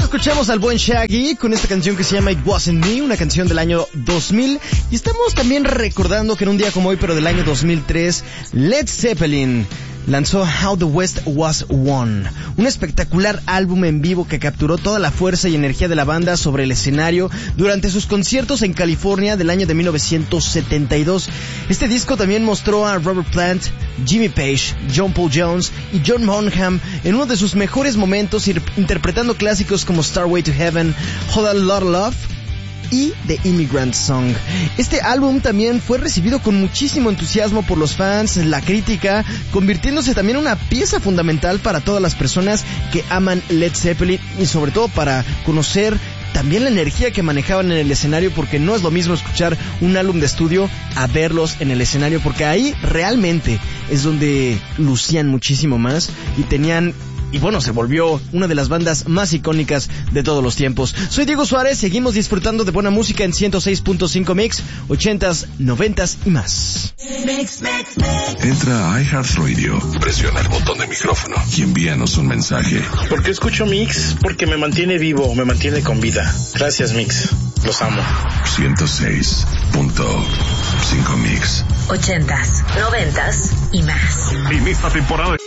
Escuchamos al buen Shaggy con esta canción que se llama It Wasn't Me, una canción del año 2000. Y estamos también recordando que en un día como hoy, pero del año 2003, Led Zeppelin lanzó How the West Was Won, un espectacular álbum en vivo que capturó toda la fuerza y energía de la banda sobre el escenario durante sus conciertos en California del año de 1972. Este disco también mostró a Robert Plant, Jimmy Page, John Paul Jones y John Bonham en uno de sus mejores momentos, interpretando clásicos como Starway to Heaven, Whole Lotta Love y The Immigrant Song. Este álbum también fue recibido con muchísimo entusiasmo por los fans, la crítica, convirtiéndose también en una pieza fundamental para todas las personas que aman Led Zeppelin y sobre todo para conocer también la energía que manejaban en el escenario, porque no es lo mismo escuchar un álbum de estudio a verlos en el escenario, porque ahí realmente es donde lucían muchísimo más y tenían... Y bueno, se volvió una de las bandas más icónicas de todos los tiempos. Soy Diego Suárez, seguimos disfrutando de buena música en 106.5 Mix, 80s, 90s y más. Entra a iHeartRadio, presiona el botón de micrófono y envíanos un mensaje. ¿Por qué escucho Mix? Porque me mantiene vivo, me mantiene con vida. Gracias, Mix. Los amo. 106.5 Mix. 80s, 90s y más. En esta temporada